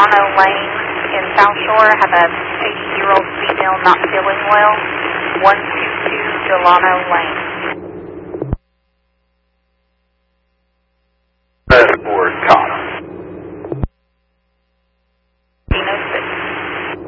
Delano Lane in South Shore. I have a 80-year-old female not feeling well. 122 Delano Lane.